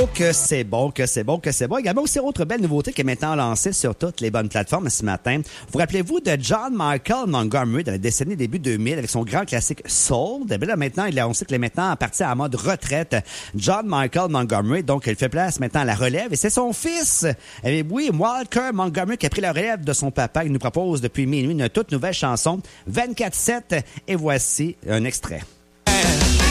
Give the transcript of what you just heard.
Oh, que c'est bon, que c'est bon, que c'est bon. Également aussi, autre belle nouveauté qui est maintenant lancée sur toutes les bonnes plateformes ce matin. Vous rappelez-vous de John Michael Montgomery dans la décennie début 2000 avec son grand classique Soul? Et bien là, maintenant, on sait qu'il est maintenant parti en mode retraite. John Michael Montgomery, donc, il fait place maintenant à la relève et c'est son fils. Eh bien, oui, Walker Montgomery qui a pris la relève de son papa. Il nous propose depuis minuit une toute nouvelle chanson, 24/7. Et voici un extrait.